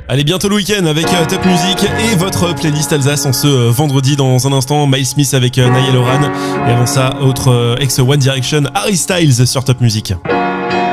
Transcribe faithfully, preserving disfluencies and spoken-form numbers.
Allez, bientôt le week-end avec euh, Top Music et votre playlist Alsace en ce euh, vendredi. Dans un instant, Miles Smith avec euh, Niall Horan. Et avant ça, autre euh, ex One Direction, Harry Styles sur Top Music.